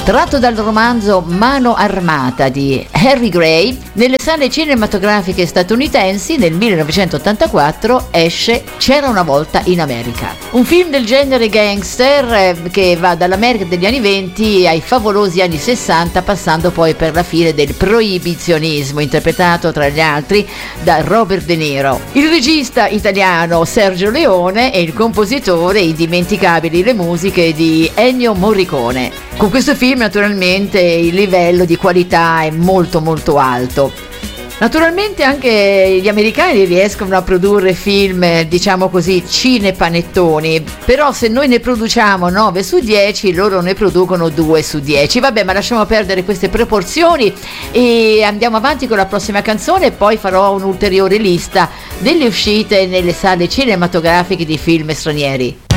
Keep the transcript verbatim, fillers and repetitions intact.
Tratto dal romanzo Mano Armata di Harry Gray, nelle sale cinematografiche statunitensi nel millenovecentottantaquattro esce C'era una volta in America, un film del genere gangster eh, che va dall'America degli anni venti ai favolosi anni sessanta, passando poi per la fine del proibizionismo, interpretato tra gli altri da Robert De Niro. Il regista italiano Sergio Leone e il compositore indimenticabili le musiche di Ennio Morricone. Con questo film naturalmente il livello di qualità è molto molto alto. Naturalmente anche gli americani riescono a produrre film, diciamo così, cinepanettoni, però se noi ne produciamo nove su dieci, loro ne producono due su dieci. Vabbè, ma lasciamo perdere queste proporzioni e andiamo avanti con la prossima canzone e poi farò un'ulteriore lista delle uscite nelle sale cinematografiche di film stranieri.